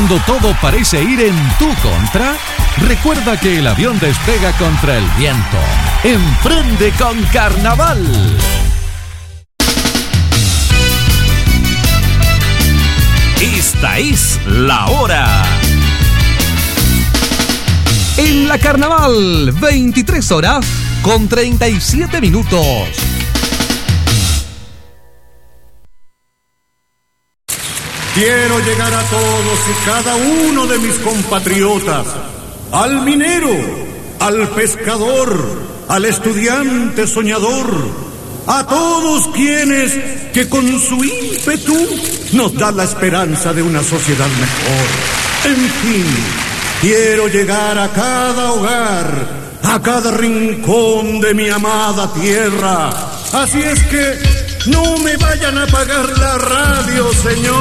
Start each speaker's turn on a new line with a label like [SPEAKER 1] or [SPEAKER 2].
[SPEAKER 1] Cuando todo parece ir en tu contra, recuerda que el avión despega contra el viento. ¡Emprende con Carnaval! Esta es la hora. En la Carnaval, 23 horas con 37 minutos.
[SPEAKER 2] Quiero llegar a todos y cada uno de mis compatriotas, al minero, al pescador, al estudiante soñador, a todos quienes que con su ímpetu nos da la esperanza de una sociedad mejor. En fin, quiero llegar a cada hogar, a cada rincón de mi amada tierra. Así es que no me vayan a apagar la radio, señor.